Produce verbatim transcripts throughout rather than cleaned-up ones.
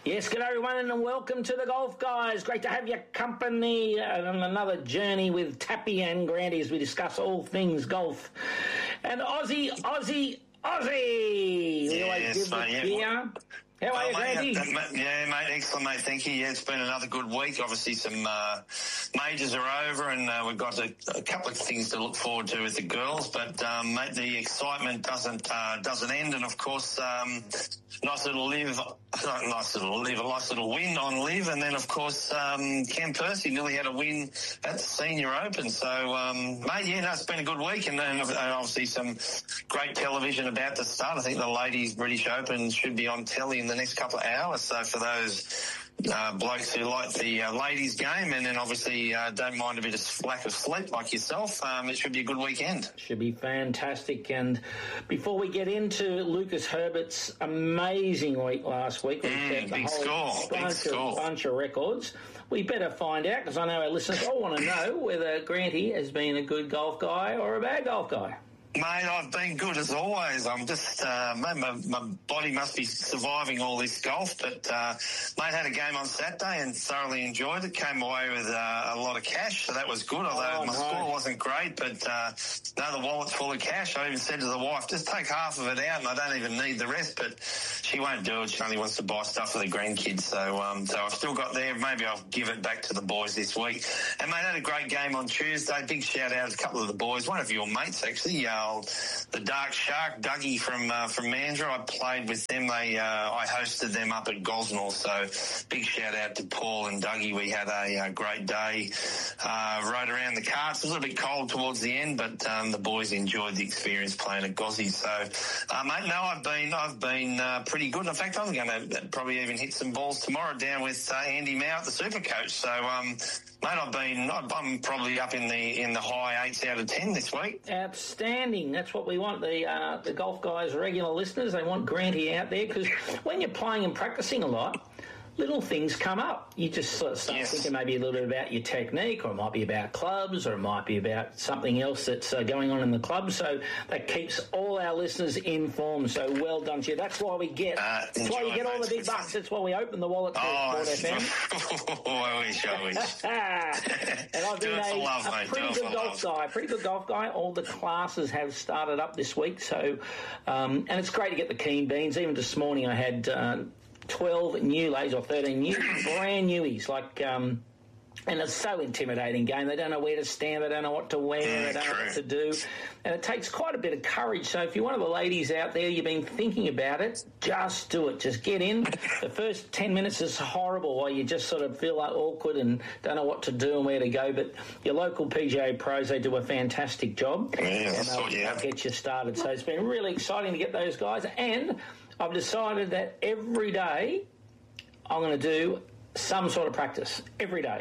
Yes, good everyone, and welcome to the Golf Guys. Great to have your company on another journey with Tappy and Granty as we discuss all things golf. And Aussie, Aussie, Aussie! We always Yes, give mate, the yeah. beer. How are Oh, you, mate, Granty? uh, uh, yeah, mate, excellent, mate. Thank you. Yeah, it's been another good week. Obviously, some uh, majors are over, and uh, we've got a, a couple of things to look forward to with the girls. But um, mate, the excitement doesn't uh, doesn't end, and of course, um, nice little live, nice little live, a nice little win on live, and then of course, um, Cam Percy nearly had a win at the Senior Open. So, um, mate, yeah, no, it's been a good week, and then obviously some great television about to start. I think the Ladies British Open should be on telly in the next couple of hours. So for those uh, blokes who like the uh, ladies game and then obviously uh, don't mind a bit of lack of sleep like yourself, um, it should be a good weekend. Should be fantastic. And before we get into Lucas Herbert's amazing week last week, we Mm, set the big whole score, big bunch, score. Of, bunch of records. We better find out, because I know our listeners all want to know whether Granty has been a good golf guy or a bad golf guy. Mate, I've been good as always. I'm just, uh, mate, my, my body must be surviving all this golf. But, uh, mate, had a game on Saturday and thoroughly enjoyed it. Came away with uh, a lot of cash, so that was good. Although Oh, my no. score wasn't great, but uh, now the wallet's full of cash. I even said to the wife, just take half of it out, and I don't even need the rest. But she won't do it. She only wants to buy stuff for the grandkids. So, um, so I've still got there. Maybe I'll give it back to the boys this week. And mate, had a great game on Tuesday. Big shout out to a couple of the boys. One of your mates actually. Uh, The Dark Shark, Dougie from uh, from Mandurah. I played with them. They, uh, I hosted them up at Gosnell. So big shout out to Paul and Dougie. We had a, a great day. Uh, rode around the carts. It was a little bit cold towards the end, but um, the boys enjoyed the experience playing at Gozzy. So, uh, mate, no, I've been I've been uh, pretty good. In fact, I'm going to probably even hit some balls tomorrow down with uh, Andy Mao at the Supercoach. So, um, mate, I've been I'm probably up in the in the high eights out of ten this week. Outstanding. That's what we want, the uh, the Golf Guys regular listeners. They want Granty out there, because when you're playing and practicing a lot, little things come up. You just sort of start Yes. thinking maybe a little bit about your technique, or it might be about clubs, or it might be about something else that's uh, going on in the club. So that keeps all our listeners informed. So well done to you. That's why we get, Uh, that's why you enjoy, get all mate. the big bucks. That's why we open the wallet to Oh, Sport F M. I wish, I wish. And I've Do been it for a, love, a mate. Do pretty it good for golf love. guy, pretty good golf guy. All the classes have started up this week, so um, and it's great to get the keen beans. Even this morning I had uh, twelve new lays, or thirteen new, brand newies, like... Um, And it's so intimidating game. They don't know where to stand. They don't know what to wear. Mm, they don't know true. what to do. And it takes quite a bit of courage. So if you're one of the ladies out there, you've been thinking about it, just do it. Just get in. The first ten minutes is horrible while you just sort of feel like awkward and don't know what to do and where to go. But your local P G A pros, they do a fantastic job. Yeah, and that's they'll, what you they'll have. get you started. So it's been really exciting to get those guys. And I've decided that every day I'm going to do some sort of practice. Every day.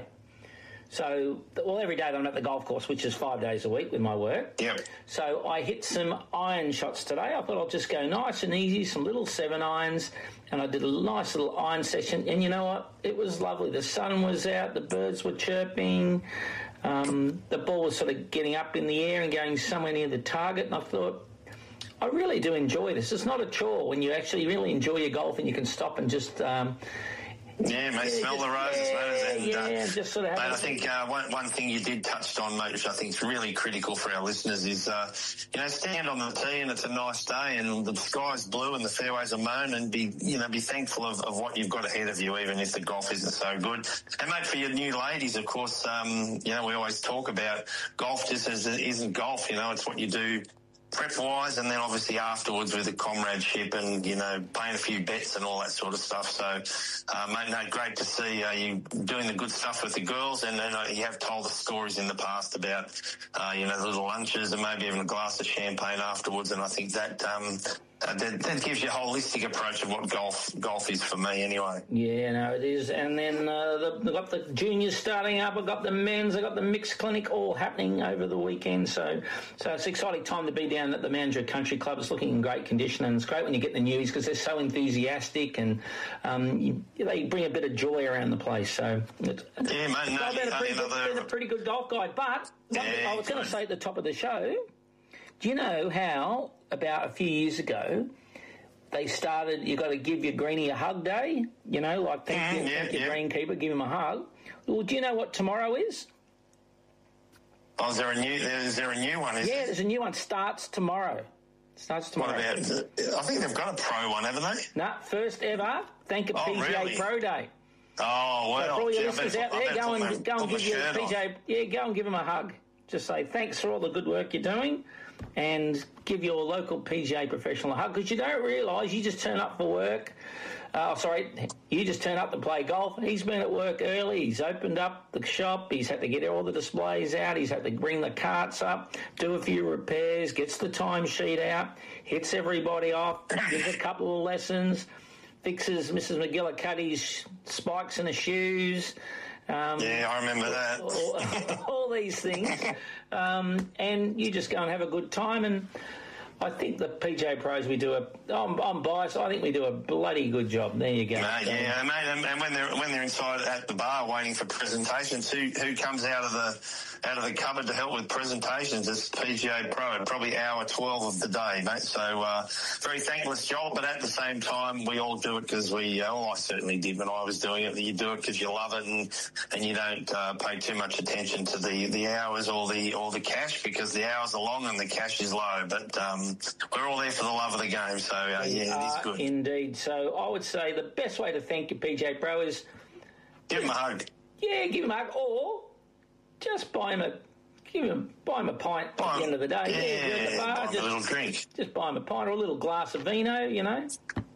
So, well, every day I'm at the golf course, which is five days a week with my work. Yep. So I hit some iron shots today. I thought I'll just go nice and easy, some little seven irons, and I did a nice little iron session. And you know what? It was lovely. The sun was out, the birds were chirping, um, the ball was sort of getting up in the air and going somewhere near the target, and I thought, I really do enjoy this. It's not a chore when you actually really enjoy your golf and you can stop and just... Um, Yeah, mate, Yeah, smell just- the roses, yeah, mate. And, yeah, uh, just sort of have mate, a- I think uh, one, one thing you did touch on, mate, which I think is really critical for our listeners is, uh, you know, stand on the tee and it's a nice day and the sky's blue and the fairways are mown, and be, you know, be thankful of, of what you've got ahead of you, even if the golf isn't so good. And, mate, for your new ladies, of course, um, you know, we always talk about golf just as it isn't golf, you know, it's what you do prep-wise, and then obviously afterwards with the comradeship and, you know, playing a few bets and all that sort of stuff. So, uh, mate, no, great to see uh, you doing the good stuff with the girls, and then uh, you have told us stories in the past about, uh, you know, the little lunches and maybe even a glass of champagne afterwards, and I think that... Um, Uh, that, that gives you a holistic approach of what golf golf is for me anyway. Yeah, no, it is. And then uh, the, they've got the juniors starting up. I've got the men's. I've got the mixed clinic all happening over the weekend. So so it's an exciting time to be down at the Mandurah Country Club. It's looking in great condition, and it's great when you get the newies because they're so enthusiastic and um, you, they bring a bit of joy around the place. So it's, yeah, mate, no, I've been, a pretty good, another... been a pretty good golf guy. But Yeah, I was going to good. say at the top of the show, do you know how about a few years ago they started, you got to give your greenie a hug day, you know, like thank, Mm, you, yeah, thank your yeah. greenkeeper, give him a hug. Well, do you know what tomorrow is? Oh, is there a new? Is there a new one? Is Yeah, there? there's a new one. Starts tomorrow. Starts tomorrow. What about? I think they've got a pro one, haven't they? No, first ever. Thank a Oh, P G A really? Pro Day. Oh well. So for all your gee, I listeners better out put- I there, better go put my- and go and put my give your shirt P on. J A. Yeah, go and give him a hug. Just say thanks for all the good work you're doing, and give your local P G A professional a hug, because you don't realise you just turn up for work. Uh, sorry, you just turn up to play golf. He's been at work early. He's opened up the shop. He's had to get all the displays out. He's had to bring the carts up, do a few repairs, gets the timesheet out, hits everybody off, gives a couple of lessons, fixes Missus McGillicuddy's spikes in the shoes. Um, Yeah, I remember that. all, all these things, um, and you just go and have a good time. And I think the P G A Pros, we do a. I'm, I'm biased. I think we do a bloody good job. There you go. No, yeah, mate, and, and when they're when they're inside at the bar waiting for presentations, who who comes out of the out of the cupboard to help with presentations? It's P G A Pro at probably hour twelve of the day, mate. So uh, very thankless job, but at the same time, we all do it because we. Uh, well, I certainly did when I was doing it. You do it because you love it, and and you don't uh, pay too much attention to the, the hours or the or the cash, because the hours are long and the cash is low. But um, we're all there for the love of the game. So uh, yeah, it is good. Uh, indeed. So I would say the best way to thank your P G A Pro is, Give him a hug. yeah, give him a hug, or just buy him a give him buy him a pint Buy at the him- end of the day. Yeah, if you're at the bar, buy him a just, little drink. just buy him a pint or a little glass of vino, you know.